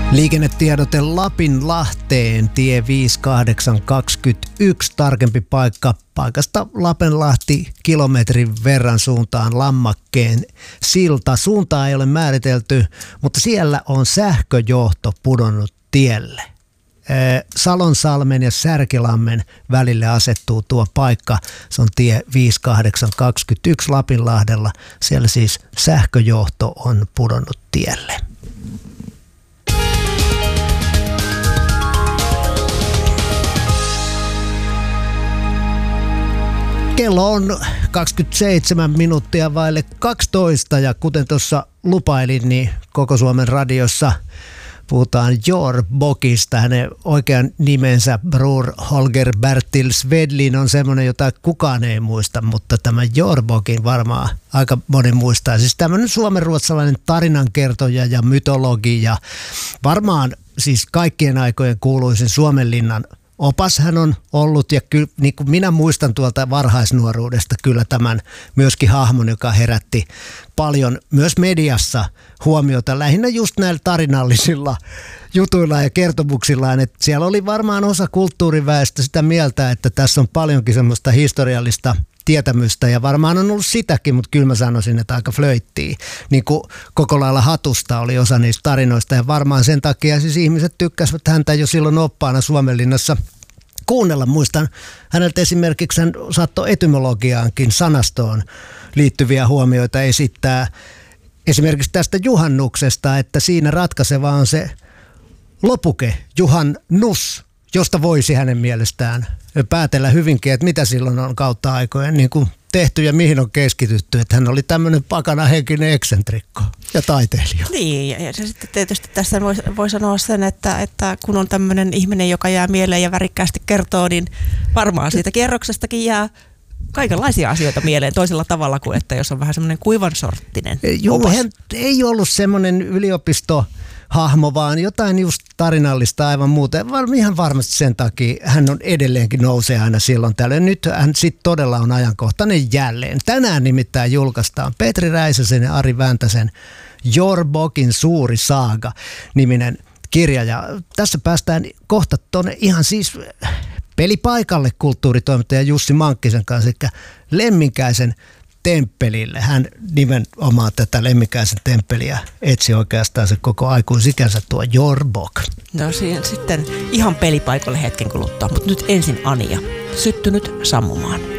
Liikennetiedote Lapinlahteen, tie 5821, tarkempi paikka paikasta Lapenlahti kilometrin verran suuntaan Lammakkeen silta. Suuntaa ei ole määritelty, mutta siellä on sähköjohto pudonnut tielle. Salonsalmen ja Särkilammen välille asettuu tuo paikka. Se on tie 5821 Lapinlahdella. Siellä siis sähköjohto on pudonnut tielle. Kello on 27 minuuttia vaille 12 ja kuten tuossa lupailin, niin Koko Suomen radiossa puhutaan Jordbokista. Hänen oikean nimensä Bror Holger Bertil Svedlin on semmoinen, jota kukaan ei muista, mutta tämä Jordbokin varmaan aika moni muistaa. Siis tämmöinen suomenruotsalainen tarinankertoja ja mytologi ja varmaan siis kaikkien aikojen kuuluisin Suomenlinnan opas hän on ollut ja kyllä niin kuin minä muistan tuolta varhaisnuoruudesta kyllä tämän myöskin hahmon, joka herätti paljon myös mediassa huomiota lähinnä just näillä tarinallisilla jutuilla ja kertomuksillaan, että siellä oli varmaan osa kulttuuriväestä sitä mieltä, että tässä on paljonkin semmoista historiallista tietämystä ja varmaan on ollut sitäkin, mutta kyllä mä sanoisin, että aika flöittiin. Niin kuin koko lailla hatusta oli osa niistä tarinoista ja varmaan sen takia siis ihmiset tykkäsivät häntä jo silloin oppaana Suomenlinnassa kuunnella. Muistan häneltä esimerkiksi, hän saattoi etymologiaankin sanastoon liittyviä huomioita esittää. Esimerkiksi tästä juhannuksesta, että siinä ratkaiseva on se lopuke, juhannus, josta voisi hänen mielestään päätellä hyvinkin, että mitä silloin on kautta aikojen niin kuin tehty ja mihin on keskitytty. Että hän oli tämmöinen pakanahenkinen eksentrikko ja taiteilija. Niin, ja sitten tietysti tässä voi sanoa sen, että kun on tämmöinen ihminen, joka jää mieleen ja värikkäästi kertoo, niin varmaan siitä kierroksestakin jää kaikenlaisia asioita mieleen toisella tavalla kuin, että jos on vähän semmoinen kuivansorttinen Joo, hän ei ollut semmoinen yliopistohahmo, vaan jotain just tarinallista aivan muuta. Ihan varmasti sen takia hän on edelleenkin nousee aina silloin tällöin. Nyt hän sitten todella on ajankohtainen jälleen. Tänään nimittäin julkaistaan Petri Räisäsen ja Ari Väntäsen Jordbokin suuri saaga -niminen kirja. Ja tässä päästään kohta tuonne ihan siis pelipaikalle kulttuuritoimittaja Jussi Mankkisen kanssa, eli Lemminkäisen temppelille. Hän nimenomaan tätä Lemminkäisen temppeliä etsi oikeastaan se koko aikuisikänsä tuo Jordbok. No siihen sitten ihan pelipaikalle hetken kuluttua, mutta nyt ensin Anja, Syttynyt sammumaan.